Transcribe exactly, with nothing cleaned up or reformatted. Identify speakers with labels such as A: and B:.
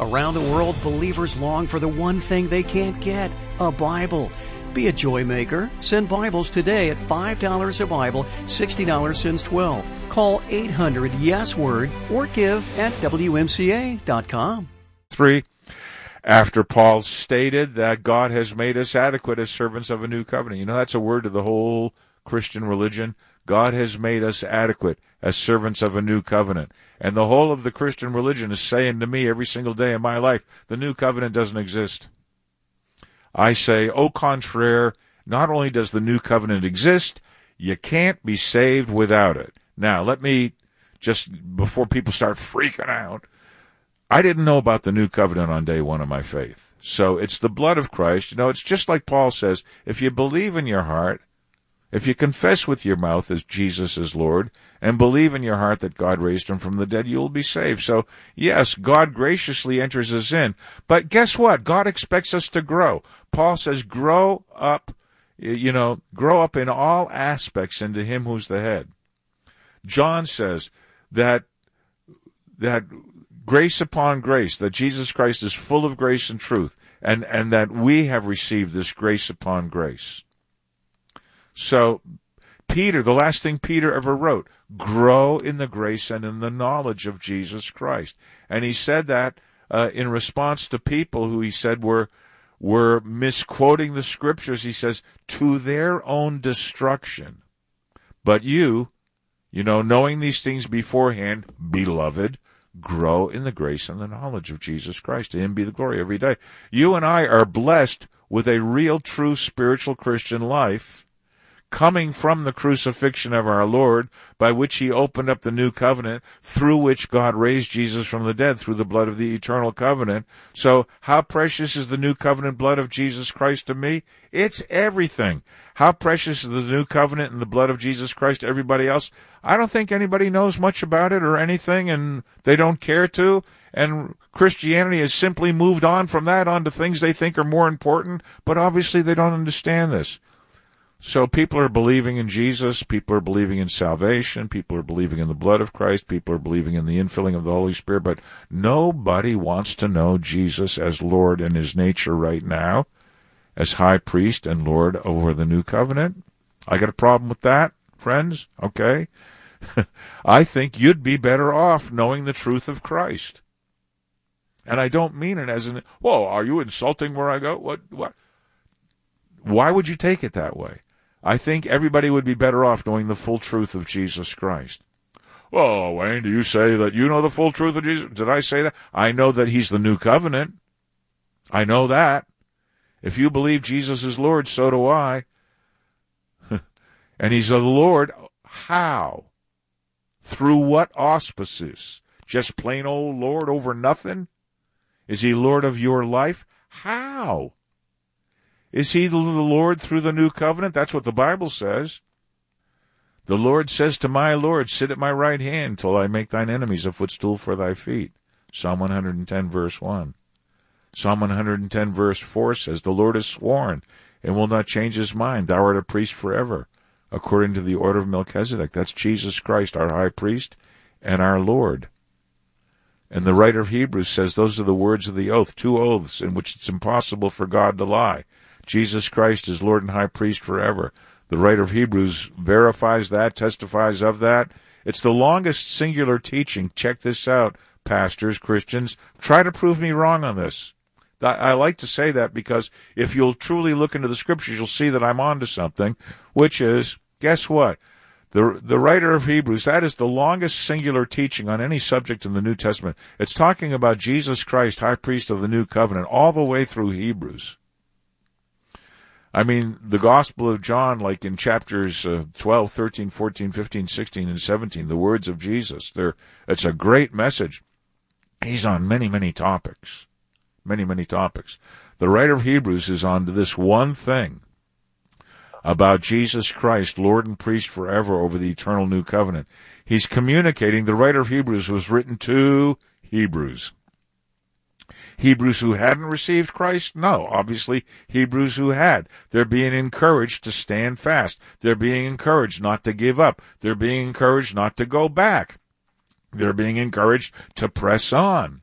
A: Around the world, believers long for the one thing they can't get, a Bible. Be a joy maker. Send Bibles today at five dollars a Bible, sixty dollars since twelve. Call eight hundred yes word or give at W M C A dot com.
B: Three, after Paul stated that God has made us adequate as servants of a new covenant. You know, that's a word of the whole Christian religion. God has made us adequate as servants of a new covenant. And the whole of the Christian religion is saying to me every single day in my life, the new covenant doesn't exist. I say, au contraire, not only does the new covenant exist, you can't be saved without it. Now, let me, just before people start freaking out, I didn't know about the new covenant on day one of my faith. So it's the blood of Christ. You know, it's just like Paul says, if you believe in your heart, if you confess with your mouth as Jesus is Lord, and believe in your heart that God raised him from the dead, you will be saved. So, yes, God graciously enters us in. But guess what? God expects us to grow. Paul says, grow up, you know, grow up in all aspects into him who's the head. John says that, that grace upon grace, that Jesus Christ is full of grace and truth, and, and that we have received this grace upon grace. So, Peter, the last thing Peter ever wrote, grow in the grace and in the knowledge of Jesus Christ. And he said that uh, in response to people who he said were, were misquoting the scriptures. He says, to their own destruction. But you, you know, knowing these things beforehand, beloved, grow in the grace and the knowledge of Jesus Christ. To him be the glory every day. You and I are blessed with a real, true, spiritual Christian life, coming from the crucifixion of our Lord, by which he opened up the new covenant, through which God raised Jesus from the dead, through the blood of the eternal covenant. So how precious is the new covenant blood of Jesus Christ to me? It's everything. How precious is the new covenant and the blood of Jesus Christ to everybody else? I don't think anybody knows much about it or anything, and they don't care to. And Christianity has simply moved on from that on to things they think are more important, but obviously they don't understand this. So people are believing in Jesus, people are believing in salvation, people are believing in the blood of Christ, people are believing in the infilling of the Holy Spirit, but nobody wants to know Jesus as Lord in his nature right now, as high priest and Lord over the new covenant. I got a problem with that, friends, okay? I think you'd be better off knowing the truth of Christ. And I don't mean it as an, whoa, are you insulting where I go? What? What? Why would you take it that way? I think everybody would be better off knowing the full truth of Jesus Christ. Well, Wayne, do you say that you know the full truth of Jesus? Did I say that? I know that he's the new covenant. I know that. If you believe Jesus is Lord, so do I. And he's the Lord. How? Through what auspices? Just plain old Lord over nothing? Is he Lord of your life? How? Is he the Lord through the new covenant? That's what the Bible says. The Lord says to my Lord, sit at my right hand till I make thine enemies a footstool for thy feet. Psalm one hundred ten, verse one. Psalm one hundred ten, verse four says, the Lord has sworn and will not change his mind. Thou art a priest forever, according to the order of Melchizedek. That's Jesus Christ, our high priest and our Lord. And the writer of Hebrews says those are the words of the oath, two oaths in which it's impossible for God to lie. Jesus Christ is Lord and high priest forever. The writer of Hebrews verifies that, testifies of that. It's the longest singular teaching. Check this out, pastors, Christians. Try to prove me wrong on this. I like to say that because if you'll truly look into the scriptures, you'll see that I'm onto something, which is, guess what? The, the writer of Hebrews, that is the longest singular teaching on any subject in the New Testament. It's talking about Jesus Christ, high priest of the new covenant, all the way through Hebrews. I mean, the Gospel of John, like in chapters uh, twelve, thirteen, fourteen, fifteen, sixteen, and seventeen, the words of Jesus, they're, it's a great message. He's on many, many topics. Many, many topics. The writer of Hebrews is on to this one thing about Jesus Christ, Lord and priest forever over the eternal new covenant. He's communicating, the writer of Hebrews was written to Hebrews. Hebrews who hadn't received Christ? No, obviously Hebrews who had. They're being encouraged to stand fast. They're being encouraged not to give up. They're being encouraged not to go back. They're being encouraged to press on.